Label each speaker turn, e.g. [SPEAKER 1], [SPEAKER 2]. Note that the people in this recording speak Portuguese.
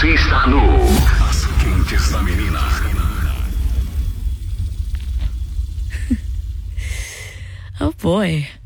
[SPEAKER 1] Você está no As Quentes da Menina.
[SPEAKER 2] Oh boy.